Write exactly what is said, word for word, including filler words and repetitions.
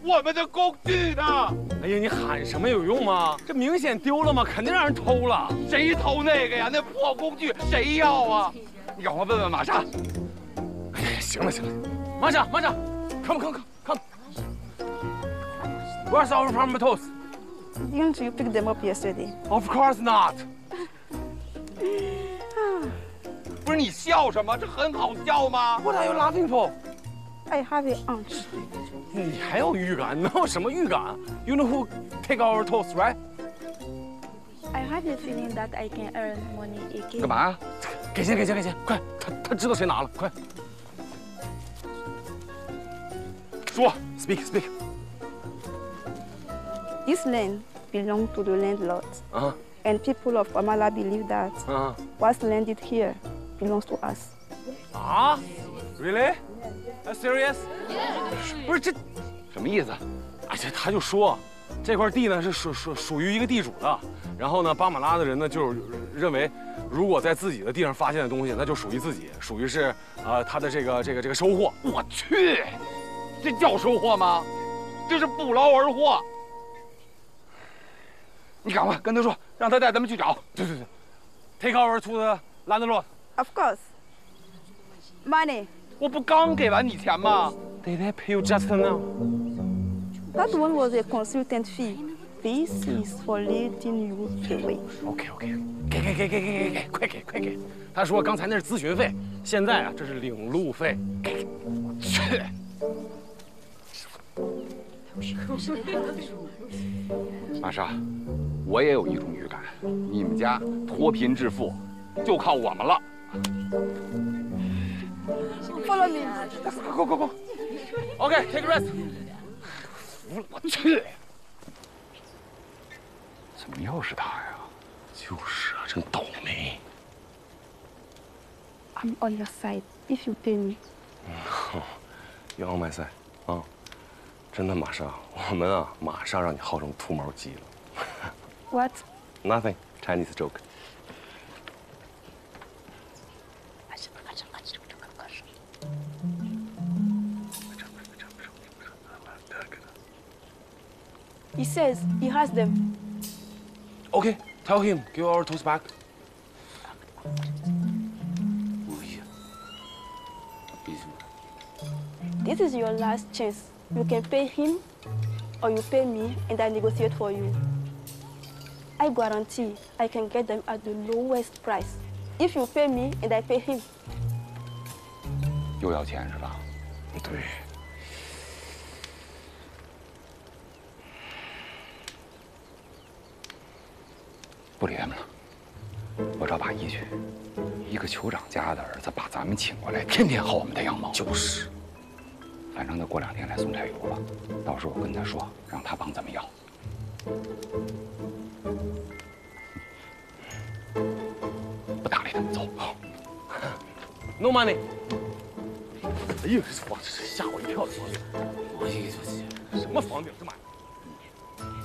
我们的工具呢？ 哎呀，你喊什么有用吗？这明显丢了嘛，肯定让人偷了。 谁偷那个呀？那破工具谁要啊？你赶快问问玛莎。 哎呀，行了行了，玛莎玛莎 ，come come come come。Where's our farm tools? Didn't you pick them up yesterday? Of course not. 不是你笑什么？这很好笑吗 What are you laughing for? I have a hunch. 你还有预感？能有什么预感 ？You know who take our tools, right? I have a feeling that I can earn money again. 干嘛？ 给钱给钱给钱！快，他他知道谁拿了，快说 ，speak speak。 This land belongs to the landlord, Uh-huh. and people of Amala believe that Uh-huh. what's landed here belongs to us. 啊 ？Really? Are serious? 不是这什么意思？ 而且他就说，这块地呢是属属属于一个地主的，然后呢，巴马拉的人呢就是认为，如果在自己的地上发现的东西，那就属于自己，属于是呃他的这个这个这个收获。 我去，这叫收获吗？这是不劳而获。你赶快跟他说，让他带咱们去找。 对对对 ，take over to the landlord. Of course. Money. 我不刚给完你钱吗？ Did they pay you just now? That one was a consultant fee. This is for leading you away. OK OK， 给给给给给给给，快给快给！他说刚才那是咨询费，现在啊这是领路费。给，去。 玛莎，我也有一种预感，你们家脱贫致富，就靠我们了。 Follow me. Go go go. OK, take a rest. 我去，怎么又是他呀？ 就是啊，真倒霉。 I'm on your side if you pay me. You on my side 啊，真的，玛莎，我们啊，马上让你号成秃毛鸡了。 What? Nothing, Chinese joke. He says he has them. OK, tell him give our tools back. This is your last chance. You can pay him, or you pay me, and I negotiate for you. I guarantee I can get them at the lowest price. If you pay me and I pay him. 又要钱是吧？ 对。 不理他们了，我找把义去。一个酋长家的儿子把咱们请过来，天天薅我们的羊毛。就是，反正他过两天来送柴油了，到时候我跟他说，让他帮咱们要。不搭理他，走。 No money。哎呀，这房子吓我一跳的房顶！哎呀，什么房顶？这妈！